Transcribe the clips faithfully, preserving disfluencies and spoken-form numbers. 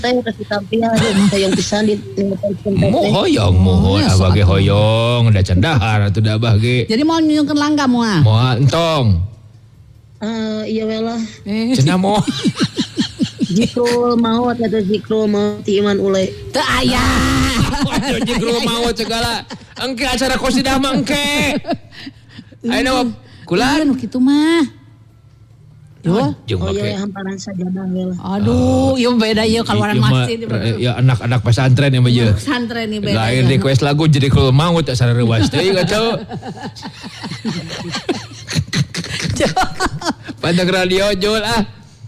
Teh kasih tampilan hoyong pisan di Mo hoyong mohon abah ge hoyong da cendahar atuh da abah ge. Jadi mau nyungkeun langga moal. Moal entong. Eh iya we lah. Cenah moal. Zikrul maut atau zikrul maut ti iman ule. Teu aya. Waduh zikrul maut segala. Engke acara qosidah mah engke. Ayeuna kulan kitu mah. Yo, oh iya hamparan sajadah we lah. Aduh, ieu beda ieu kaluaran masjid. Ya anak-anak pesantren ya mah ieu. Pesantren ieu beda. Lain request lagu jadi kalau maut tak sareng rewas teh kacau. Pantang radio Jul ah.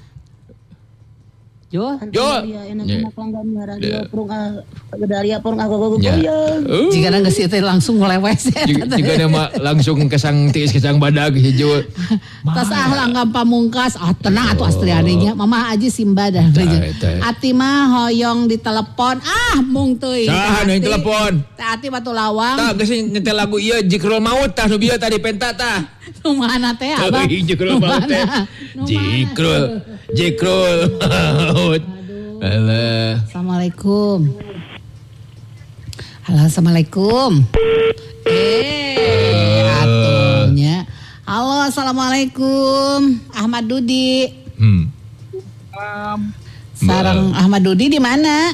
Jo, Jo. Enak-enak langgamnya radio prung gedaria prung aku goyang. Jika na geus teh langsung ngelewes. Jika nama langsung kesang tiis kesang badag hijau. Tas ah langgam pamungkas. Ah tenang atuh Astriani nya. Mama Aji Simba dah. Ati mah hoyong di telepon. Ah mung teuing. Saha nu telepon? Teh Ati batu lawang. Tah geus nyetel lagu ieu Zikrul Maut tah nu bieu tadi penta tah. Rumahna teh abah. Zikrul Maut teh. Zikrul. Zikrul Maut. Alah. Assalamualaikum. Halo, assalamualaikum. Eh, atunya. Halo, assalamualaikum. Ahmad Dudi. Hmm. Sarang Ahmad Dudi di mana?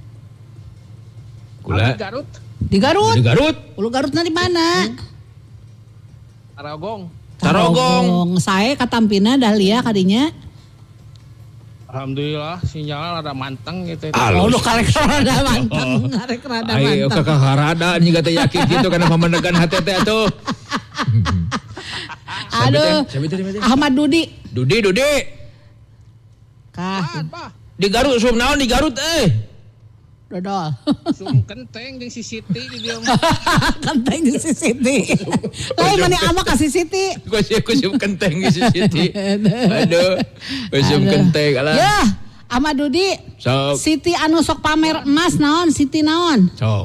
Kula. Di Garut. Di Garut. Di Garut. Ulu Garutna di mana? Tarogong. Tarogong. Saya katampina Dahlia kadinya. Alhamdulillah sinyal ada manteng gitu. Oh, lu karek rada manteng, karek rada manteng. Ayo kakak harada nih kata yakin gitu karena pemandangan hati teh atuh. Aduh. Ahmad Dudi. Dudi, Dudi. Kah. Di Garut sum naon di Garut eh. Dodol. Sum kenteng jeung si Siti di dieu. Kenteng di si Siti. Lain mana ama ka si Siti. Gua sih ku sum kenteng di si Siti. Aduh. Ku sum kenteng alah. Ya, Ahmad Dudi. Sok. Siti anu sok pamer emas naon? Siti naon? Sok.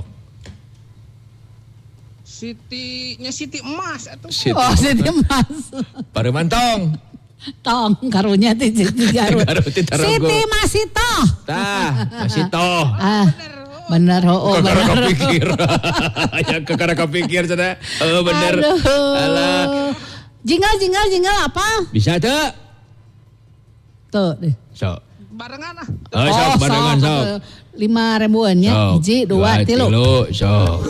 Siti nya Siti emas atuh. Oh, Siti emas. Paremantong. Tong karunya ti Siti Garut. Siti masih toh. Tah, masih toh. Ah. Bener, oh bener. Kakak kepikir. Ya kakak kepikir cenah. Oh bener. Alah. Jingle jingle jingle apa? Bisa tuh. Tuh deh. Sok. Barengan ah. Oh, sok barengan sok. Lima ribuannya. Hiji, dua, tilu. Sok.